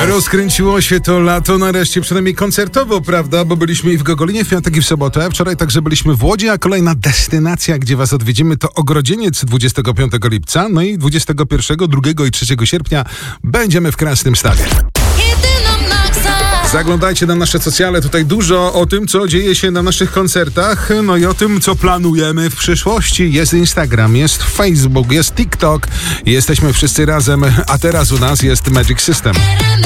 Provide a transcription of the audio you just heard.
Rozkręciło się to lato nareszcie, przynajmniej koncertowo, prawda? Bo byliśmy i w Gogolinie w piątek i w sobotę. Wczoraj także byliśmy w Łodzi, a kolejna destynacja, gdzie was odwiedzimy, to Ogrodzieniec 25 lipca. No i 21, 2 i 3 sierpnia będziemy w Krasnym Stawie. Zaglądajcie na nasze socjale, tutaj dużo o tym, co dzieje się na naszych koncertach, no i o tym, co planujemy w przyszłości. Jest Instagram, jest Facebook, jest TikTok, jesteśmy wszyscy razem, a teraz u nas jest Magic System.